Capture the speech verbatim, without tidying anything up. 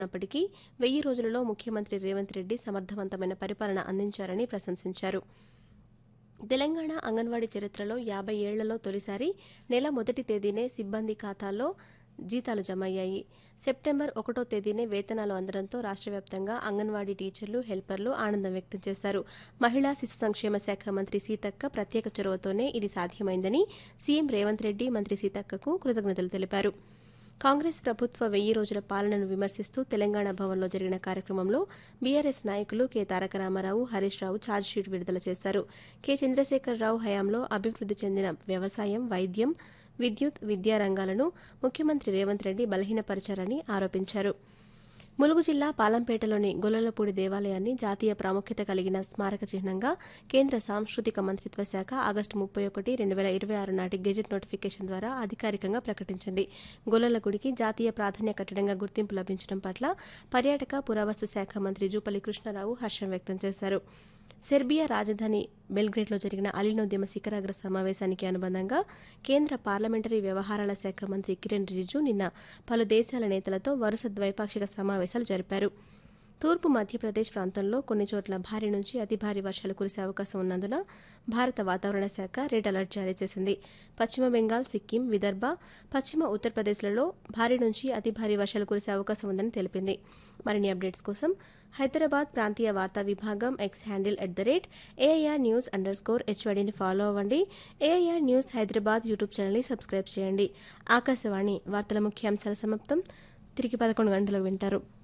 ఉన్నప్పటికీ వెయ్యి రోజులలో ముఖ్యమంత్రి రేవంత్ రెడ్డి సమర్థవంతమైన పరిపాలన అందించారని ప్రశంసించారు. తెలంగాణ అంగన్వాడీ చరిత్రలో యాభై ఏళ్లలో తొలిసారి నెల మొదటి తేదీనే సిబ్బంది ఖాతాల్లో జీతాలు జమయ్యాయి. సెప్టెంబర్ ఒకటో తేదీనే వేతనాలు అందడంతో రాష్ట్ర వ్యాప్తంగా అంగన్వాడీ టీచర్లు, హెల్పర్లు ఆనందం వ్యక్తం చేశారు. మహిళా శిశు సంక్షేమ శాఖ మంత్రి సీతక్క ప్రత్యేక చొరవతోనే ఇది సాధ్యమైందని సీఎం రేవంత్ రెడ్డి మంత్రి సీతక్కకు కృతజ్ఞతలు తెలిపారు. కాంగ్రెస్ ప్రభుత్వ వెయ్యి రోజుల పాలనను విమర్శిస్తూ తెలంగాణ భవన్లో జరిగిన కార్యక్రమంలో బీఆర్ఎస్ నాయకులు కె తారక రామారావు, హరీష్ రావు ఛార్జ్షీట్ విడుదల చేశారు. కె చంద్రశేఖరరావు హయాంలో అభివృద్ధి చెందిన వ్యవసాయం, వైద్యం, విద్యుత్, విద్యా రంగాలను ముఖ్యమంత్రి రేవంత్ రెడ్డి బలహీనపరిచారని ఆరోపించారు. ములుగు జిల్లా పాలంపేటలోని గొల్లలపూడి దేవాలయాన్ని జాతీయ ప్రాముఖ్యత కలిగిన స్మారక చిహ్నంగా కేంద్ర సాంస్కృతిక మంత్రిత్వ శాఖ ఆగస్టు ముప్పై ఒకటి రెండు వేల ఇరవై ఆరు నాటి గెజెట్ నోటిఫికేషన్ ద్వారా అధికారికంగా ప్రకటించింది. గొల్లల గుడికి జాతీయ ప్రాధాన్య కట్టడంగా గుర్తింపు లభించడం పట్ల పర్యాటక పురావస్తు శాఖ మంత్రి జూపల్లి కృష్ణారావు హర్షం వ్యక్తం చేశారు. సెర్బియా రాజధాని బెల్గ్రేడ్లో జరిగిన అలీనోద్యమ శిఖరాగ్ర సమావేశానికి అనుబంధంగా కేంద్ర పార్లమెంటరీ వ్యవహారాల శాఖ మంత్రి కిరణ్ రిజిజు నిన్న పలు దేశాల నేతలతో వరుస ద్వైపాక్షిక సమావేశాలు జరిపారు. తూర్పు మధ్యప్రదేశ్ ప్రాంతంలో కొన్ని చోట్ల భారీ నుంచి అతి భారీ వర్షాలు కురిసే అవకాశం ఉన్నందున భారత వాతావరణ శాఖ రెడ్ అలర్ట్ జారీ చేసింది. పశ్చిమ బెంగాల్, సిక్కిం, విదర్భ, పశ్చిమ ఉత్తరప్రదేశ్లలో భారీ నుంచి అతి భారీ వర్షాలు కురిసే అవకాశం ఉందని తెలిపింది. మరిన్ని అప్డేట్స్ కోసం హైదరాబాద్ ప్రాంతీయ వార్తా విభాగం X handle at the rate AIR news under score హెచ్వైడీని follow అవ్వండి. ఏఐఆర్ న్యూస్ హైదరాబాద్ యూట్యూబ్ ఛానల్ని సబ్స్క్రైబ్ చేయండి. ఆకాశవాణి వార్తల ముఖ్యాంశాల సమాప్తం. తిరిగి పదకొండు గంటలకు వింటారు.